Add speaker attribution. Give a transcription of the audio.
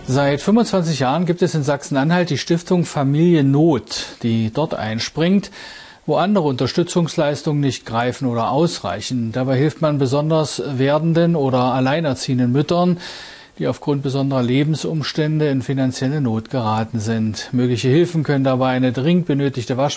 Speaker 1: Seit 25 Jahren gibt es in Sachsen-Anhalt die Stiftung Familiennot, die dort einspringt, wo andere Unterstützungsleistungen nicht greifen oder ausreichen. Dabei hilft man besonders werdenden oder alleinerziehenden Müttern, die aufgrund besonderer Lebensumstände in finanzielle Not geraten sind. Mögliche Hilfen können dabei eine dringend benötigte Waschmaschine